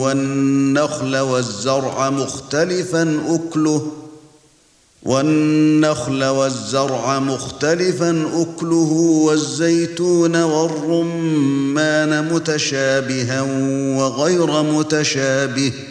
والنخل والزرع مختلفا أكله والزيتون والرمان متشابها وغير متشابه